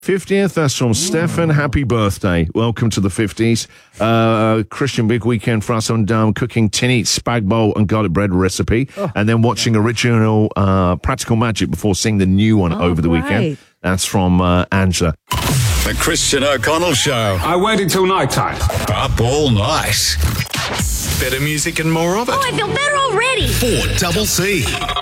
50th, that's from Stefan. Happy birthday. Welcome to the 50s. Christian, big weekend for us on cooking tinny spag bowl and garlic bread recipe. And then watching original Practical Magic before seeing the new one over the weekend. That's from Angela. The Christian O'Connell Show. I waited till night time. Up all night. Better music and more of it. Oh, I feel better already. 4CC.